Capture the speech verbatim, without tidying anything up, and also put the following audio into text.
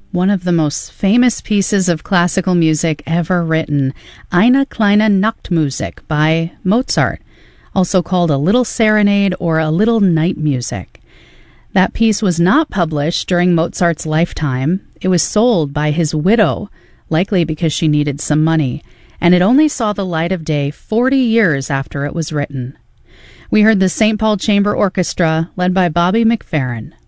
one of the most famous pieces of classical music ever written, Eine kleine Nachtmusik by Mozart, also called a little serenade or a little night music. That piece was not published during Mozart's lifetime. It was sold by his widow, likely because she needed some money, and it only saw the light of day forty years after it was written. We heard the Saint Paul Chamber Orchestra, led by Bobby McFerrin.